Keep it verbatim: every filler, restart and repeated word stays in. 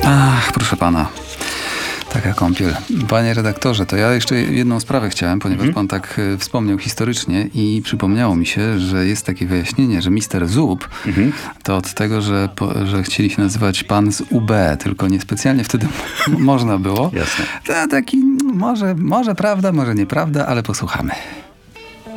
Ach, proszę pana. Taka kąpiel. Panie redaktorze, to ja jeszcze jedną sprawę chciałem, ponieważ Mhm. pan tak e, wspomniał historycznie i przypomniało mi się, że jest takie wyjaśnienie, że mister Zup Mhm. to od tego, że, po, że chcieli się nazywać pan z U B, tylko niespecjalnie wtedy można było. Jasne. To taki, może, może prawda, może nieprawda, ale posłuchamy.